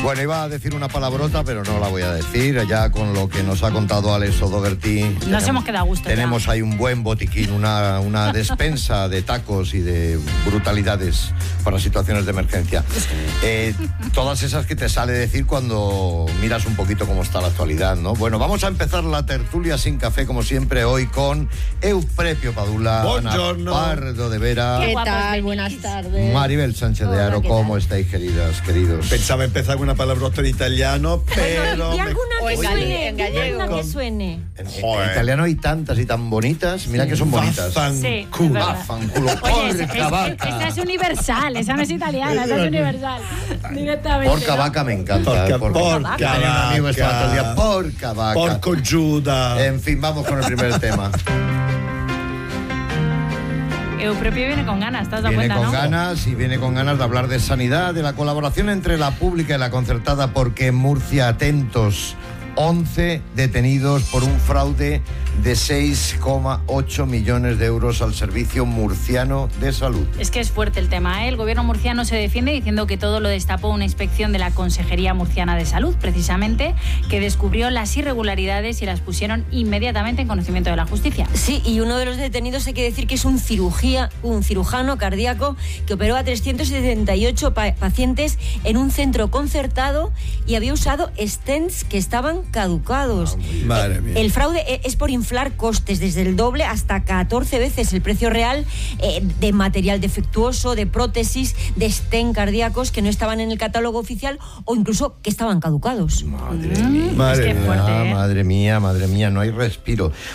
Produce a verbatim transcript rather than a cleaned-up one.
Bueno, iba a decir una palabrota, pero no la voy a decir. Ya con lo que nos ha contado Alex O'Doherty. Nos tenemos, hemos quedado a gusto. Tenemos ya. ahí un buen botiquín, una, una despensa de tacos y de brutalidades para situaciones de emergencia. Eh, todas esas que te sale decir cuando miras un poquito cómo está la actualidad, ¿no? Bueno, vamos a empezar la tertulia sin café, como siempre, hoy con Euprepio Padula, Buongiorno. Ana Pardo de Vera, ¿Qué guapos tal? venís. Buenas tardes. Maribel Sánchez de Hola, Aro. ¿qué ¿Cómo tal? estáis, queridas, queridos? Pensaba empezar con una palabrota en italiano, pero... ¿Y me- alguna O que en suene? gallego, en Dime gallego. una que suene. En, en Joder. italiano hay tantas y tan bonitas. Mira que son bonitas. Vaffanculo. Sí, es Culo. verdad. Vaffanculo. Oye, es- Porca es- vaca. esa es universal, esa no es italiana, esa es universal. Directamente. Porca ¿no? vaca me encanta. Porca, eh, porque- porca Tenía un amigo que estaba todo el día, vaca. porca vaca. Porco Giuda. En fin, vamos con el primer tema. Euprepio viene con ganas, ¿te has dado Viene cuenta, con no? ganas y viene con ganas de hablar de sanidad, de la colaboración entre la pública y la concertada, porque en Murcia, atentos, once detenidos por un fraude de seis coma ocho millones de euros al Servicio Murciano de Salud. Es que es fuerte el tema, ¿eh? El gobierno murciano se defiende diciendo que todo lo destapó una inspección de la Consejería Murciana de Salud, precisamente, que descubrió las irregularidades y las pusieron inmediatamente en conocimiento de la justicia. Sí, y uno de los detenidos hay que decir que es un cirugía, un cirujano cardíaco que operó a trescientos setenta y ocho pa- pacientes en un centro concertado y había usado stents que estaban caducados. Madre mía. El fraude e- es por inflar costes desde el doble hasta catorce veces el precio real eh, de material defectuoso, de prótesis, de stent cardíacos que no estaban en el catálogo oficial o incluso que estaban caducados. Madre Mm, mía. Madre es que mía, fuerte, ¿eh? Madre mía, madre mía, no hay respiro.